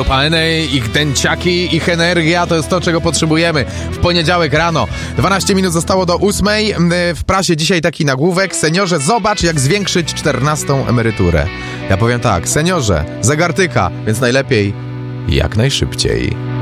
Grupalne, ich dęciaki, ich energia to jest to, czego potrzebujemy w poniedziałek rano. 12 minut zostało do 8. W prasie dzisiaj taki nagłówek: seniorze, zobacz, jak zwiększyć 14. emeryturę. Ja powiem tak: seniorze, zegar tyka, więc najlepiej jak najszybciej.